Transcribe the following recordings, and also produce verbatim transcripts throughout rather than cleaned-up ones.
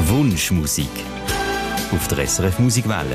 Wunschmusik auf der S R F Musikwelle.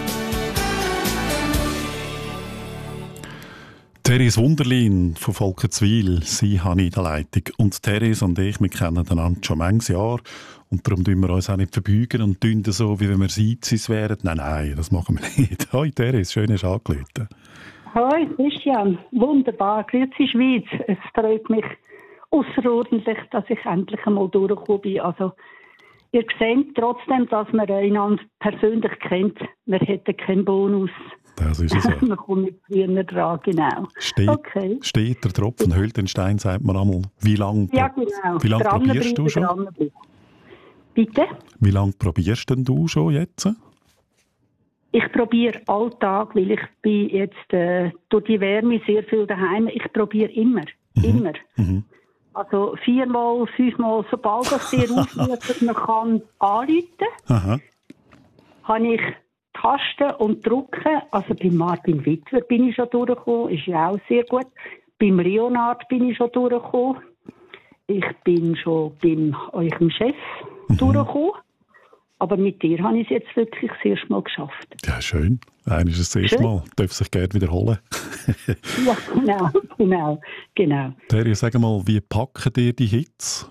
Therese Wunderlin von Volkenswil, sie habe ich in der Leitung. Und Therese und ich, wir kennen einander schon manches Jahr. Und darum tun wir uns auch nicht verbeugen und tun so, wie wenn wir Sizis wären. Nein, nein, das machen wir nicht. Hoi Therese, schön, hast du angerufen. Hoi Christian, wunderbar, grüezi Schweiz. Es freut mich außerordentlich, dass ich endlich einmal durchgekommen bin. Also, ihr seht trotzdem, dass man einander persönlich kennt, wir hätten keinen Bonus. Das ist es so. Man kommt nicht früher dran, genau. Steht, okay. steht der Tropfen, hüllt den Stein, sagt man einmal. Wie lange ja, genau. wie lang probierst du schon? Bitte? Wie lange probierst denn du schon jetzt? Ich probiere alltag, weil ich bin jetzt äh, durch die Wärme sehr viel daheim. Ich probiere immer, mhm. immer. Mhm. Also viermal, fünfmal, sobald das sehr aufruft, man kann anrufen, habe ich Tasten und Drucken. Also bei Martin Wittwer bin ich schon durchgekommen, ist ja auch sehr gut. Beim Leonard bin ich schon durchgekommen. Ich bin schon beim eurem Chef mhm. durchgekommen. Aber mit dir habe ich es jetzt wirklich das erste Mal geschafft. Ja, schön. Eines ist das erste schön. Mal. Darf sich gerne wiederholen. Ja, genau, genau, genau. Terje, sag mal, wie packen dir die Hits?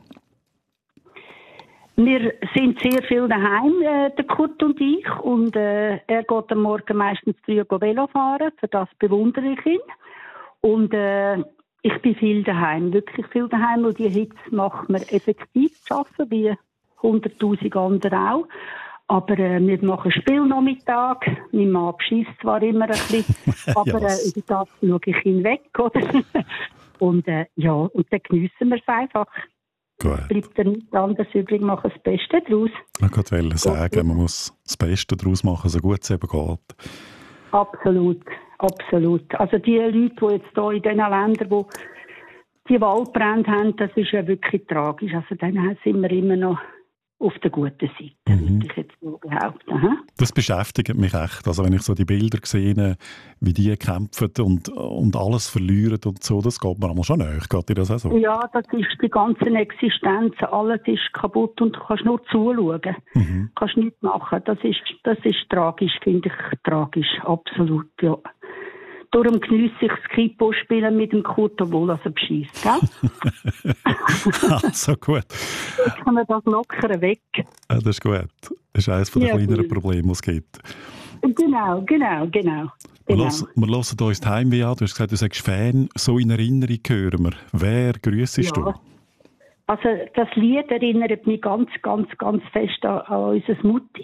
Wir sind sehr viel daheim, äh, der Kurt und ich. Und äh, er geht am Morgen meistens früh Velo fahren. Für das bewundere ich ihn. Und äh, ich bin viel daheim, wirklich viel daheim. Und die Hits macht man effektiv zu arbeiten, wie hunderttausend andere auch. Aber äh, wir machen Spielnachmittag. Mein Mann beschisst zwar immer ein bisschen, aber äh, über das schaue ich hinweg. Oder? und äh, ja, und dann geniessen wir es einfach. Gut. Bleibt dann nichts anderes übrig, machen das Beste daraus. Ich wollte sagen, man muss das Beste daraus machen, so gut es eben geht. Absolut, absolut. Also die Leute, die jetzt hier in diesen Ländern, wo die Waldbrände haben, das ist ja wirklich tragisch. Also dann sind wir immer noch auf der guten Seite, mhm. würde ich jetzt mal behaupten. He? Das beschäftigt mich echt. Also wenn ich so die Bilder sehe, wie die kämpfen und, und alles verlieren und so, das geht mir einmal schon näher. Geht dir das auch so? Ja, das ist die ganze Existenz. Alles ist kaputt und du kannst nur zuschauen. Mhm. Du kannst nichts machen. Das ist, das ist tragisch, finde ich tragisch. Absolut, ja. Darum geniesse ich das Kippo-Spielen mit dem Kurt, obwohl er so bescheisst, gell? Also gut. Jetzt kann man das lockern weg. Ja, das ist gut. Das ist eines der ja, kleineren Probleme, die es gibt. Genau, genau, genau. Wir, genau. hören, wir hören uns die Heimweh an. Du hast gesagt, du sagst Fan. So in Erinnerung hören wir. Wer grüssest ja. du? Also das Lied erinnert mich ganz, ganz, ganz fest an, an unsere Mutti.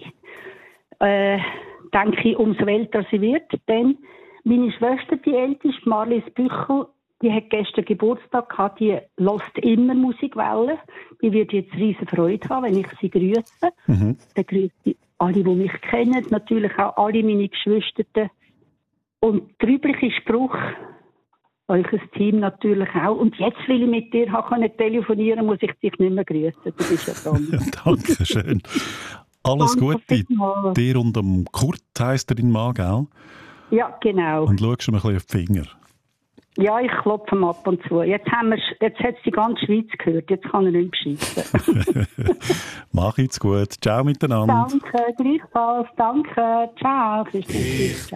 Äh, denke ich, umso älter sie wird, denn meine Schwester, die älteste, Marlies Büchel, die hat gestern Geburtstag gehabt, die hört immer Musikwelle. Die wird jetzt riesen Freude haben, wenn ich sie grüße. Mhm. Dann grüße ich alle, die mich kennen, natürlich auch alle meine Geschwister. Und der übliche Spruch, euch Team natürlich auch. Und jetzt, weil ich mit dir habe telefonieren, muss ich dich nicht mehr grüßen. Du bist ja dran. Danke schön. Alles Gute dir und dem Kurt, heisst er dein Mann, gell? Ja, genau. Und schaust du mir ein bisschen auf die Finger? Ja, ich klopfe ihm ab und zu. Jetzt, haben wir, jetzt hat es die ganze Schweiz gehört. Jetzt kann er nicht beschissen. Mach jetzt gut. Ciao miteinander. Danke, gleichfalls. Danke. Ciao.